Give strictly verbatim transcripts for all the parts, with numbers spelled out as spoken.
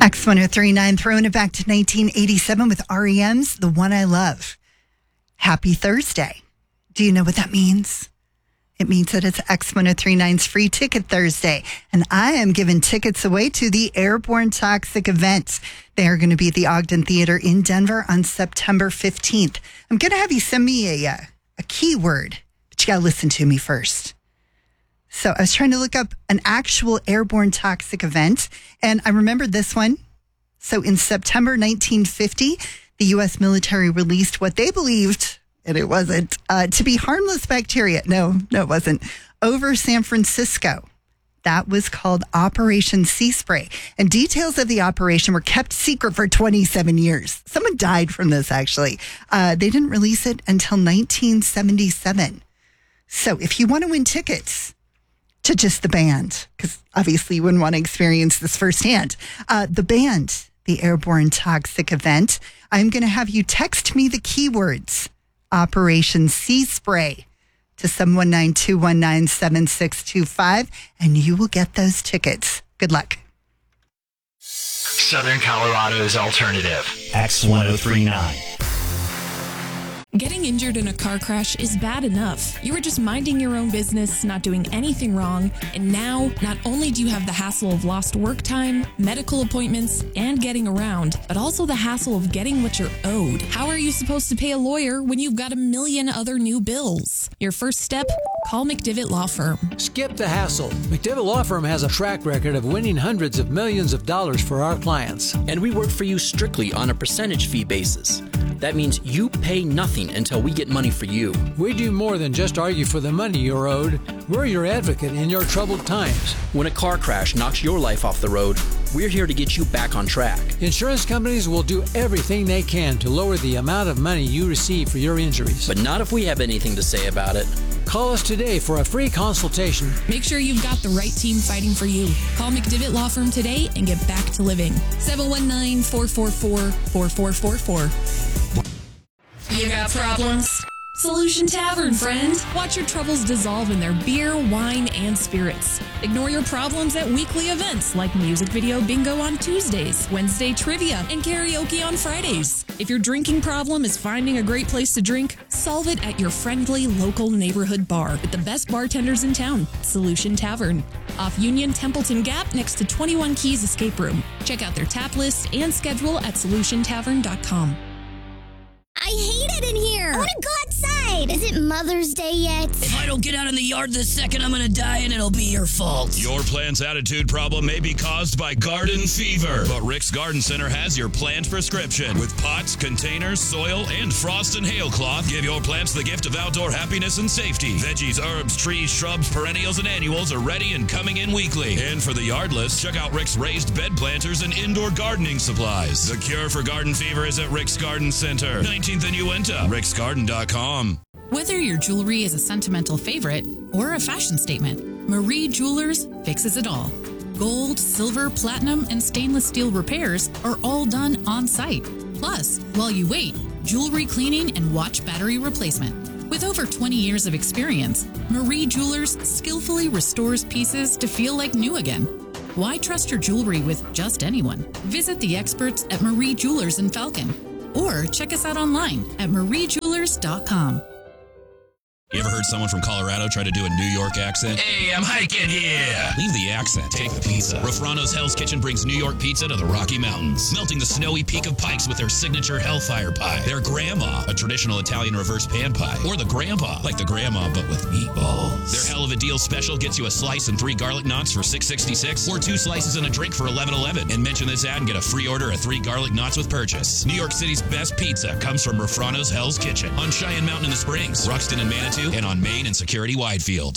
X one oh three point nine, throwing it back to nineteen eighty-seven with R E M's The One I Love. Happy Thursday. Do you know what that means? It means that it's X one oh three point nine's Free Ticket Thursday, and I am giving tickets away to the Airborne Toxic event. They are going to be at the Ogden Theater in Denver on September fifteenth. I'm going to have you send me a, a keyword, but you got to listen to me first. So I was trying to look up an actual airborne toxic event, and I remembered this one. So in September nineteen fifty, the U S military released what they believed, and it wasn't, uh, to be harmless bacteria. No, no, it wasn't. Over San Francisco. That was called Operation Sea Spray. And details of the operation were kept secret for twenty-seven years. Someone died from this, actually. Uh, they didn't release it until nineteen seventy-seven. So if you want to win tickets to just the band, because obviously you wouldn't want to experience this firsthand. Uh, the band, the Airborne Toxic event, I'm going to have you text me the keywords Operation Sea Spray to seven one nine, two one nine, seven six two five, and you will get those tickets. Good luck. Southern Colorado's alternative. X one oh three point nine. Getting injured in a car crash is bad enough. You were just minding your own business, not doing anything wrong, and now not only do you have the hassle of lost work time, medical appointments, and getting around, but also the hassle of getting what you're owed. How are you supposed to pay a lawyer when you've got a million other new bills? Your first step? Call McDivitt Law Firm. Skip the hassle. McDivitt Law Firm has a track record of winning hundreds of millions of dollars for our clients. And we work for you strictly on a percentage fee basis. That means you pay nothing until we get money for you. We do more than just argue for the money you're owed. We're your advocate in your troubled times. When a car crash knocks your life off the road, we're here to get you back on track. Insurance companies will do everything they can to lower the amount of money you receive for your injuries. But not if we have anything to say about it. Call us today for a free consultation. Make sure you've got the right team fighting for you. Call McDivitt Law Firm today and get back to living. seven one nine, four four four, four four four four. You got problems? Solution Tavern, friend. Watch your troubles dissolve in their beer, wine, and spirits. Ignore your problems at weekly events like music video bingo on Tuesdays, Wednesday trivia, and karaoke on Fridays. If your drinking problem is finding a great place to drink, solve it at your friendly local neighborhood bar with the best bartenders in town, Solution Tavern. Off Union Templeton Gap next to twenty-one Keys Escape Room. Check out their tap list and schedule at solution tavern dot com. I hate it in here. I want to go outside. Is it Mother's Day yet? If I don't get out in the yard this second, I'm going to die and it'll be your fault. Your plant's attitude problem may be caused by garden fever, but Rick's Garden Center has your plant prescription. With pots, containers, soil, and frost and hail cloth, give your plants the gift of outdoor happiness and safety. Veggies, herbs, trees, shrubs, perennials, and annuals are ready and coming in weekly. And for the yardless, check out Rick's raised bed planters and indoor gardening supplies. The cure for garden fever is at Rick's Garden Center. nineteenth and Uinta, ricks garden dot com. Whether your jewelry is a sentimental favorite or a fashion statement, Marie Jewelers fixes it all. Gold, silver, platinum, and stainless steel repairs are all done on site. Plus, while you wait, jewelry cleaning and watch battery replacement. With over twenty years of experience, Marie Jewelers skillfully restores pieces to feel like new again. Why trust your jewelry with just anyone? Visit the experts at Marie Jewelers in Falcon. Or check us out online at marie jewelers dot com. You ever heard someone from Colorado try to do a New York accent? Hey, I'm hiking here. Leave the accent. Take the pizza. Rafrano's Hell's Kitchen brings New York pizza to the Rocky Mountains, melting the snowy peak of Pikes with their signature Hellfire pie, their Grandma, a traditional Italian reverse pan pie, or the Grandpa, like the Grandma but with meatballs. Their Hell of a Deal special gets you a slice and three garlic knots for six sixty-six, or two slices and a drink for eleven eleven. And mention this ad and get a free order of three garlic knots with purchase. New York City's best pizza comes from Rafrano's Hell's Kitchen on Cheyenne Mountain in the Springs, Ruxton and Manitou, and on Main and Security Widefield.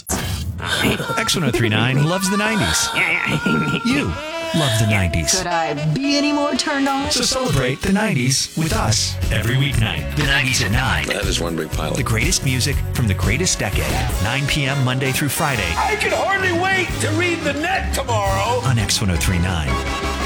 X one oh three point nine loves the nineties. You love the nineties. Could I be any more turned on? So celebrate the nineties with us every weeknight. The nineties at nine. That is one big pile. The greatest music from the greatest decade. nine p.m. Monday through Friday. I can hardly wait to read the net tomorrow. On X one oh three point nine.